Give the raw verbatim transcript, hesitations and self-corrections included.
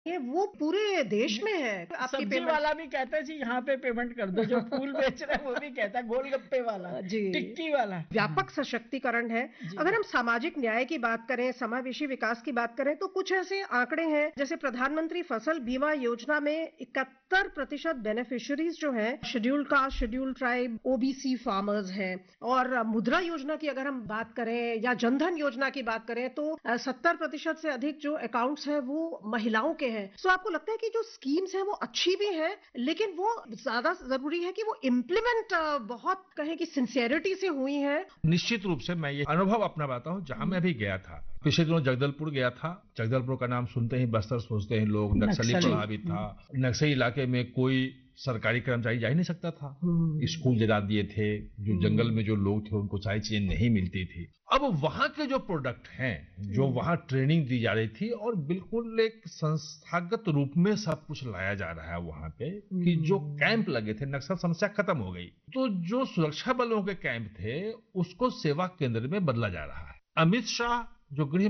ये वो पूरे देश में है आपकी सब्जी पेमेंट। वाला भी कहता है जी यहाँ पे पेमेंट कर दो, जो फूल बेच रहा है वो भी कहता है, गोलगप्पे वाला, जी, टिक्की वाला। व्यापक सशक्तिकरण है। जी अगर हम सामाजिक न्याय की बात करें, समावेशी विकास की बात करें, तो कुछ ऐसे आंकड़े हैं जैसे प्रधानमंत्री फसल बीमा योजना में इकहत्तर प्रतिशत बेनिफिशियरीज जो हैं scheduled caste, scheduled tribe, OBC farmers हैं। और मुद्रा योजना की अगर हम बात करें या जनधन योजना की बात करें तो सत्तर प्रतिशत से अधिक जो अकाउंट्स हैं वो महिलाओं के हैं। सो आपको लगता है कि जो स्कीम्स हैं वो अच्छी भी हैं, लेकिन वो ज्यादा जरूरी है कि वो इम्प्लीमेंट बहुत कहें कि सिंसियरिटी से हुई है। निश्चित रूप से मैं ये अनुभव अपना बताता हूँ, जहां मैं भी गया था, पिछले दिनों जगदलपुर गया था। जगदलपुर का नाम सुनते ही बस्तर सोचते हैं लोग, नक्सली नक्सली। प्रभावित था। नक्सली इलाके में कोई सरकारी कर्मचारी जा ही नहीं सकता था, स्कूल जला दिए थे, जो जंगल में जो लोग थे उनको सारी चीजें नहीं मिलती थी। अब वहां के जो प्रोडक्ट हैं, जो वहां ट्रेनिंग दी जा रही थी और बिल्कुल एक संस्थागत रूप में सब कुछ लाया जा रहा है वहां पे, कि जो कैंप लगे थे, नक्सल समस्या खत्म हो गई, तो जो सुरक्षा बलों के कैंप थे उसको सेवा केंद्र में बदला जा रहा है। अमित शाह जो गृह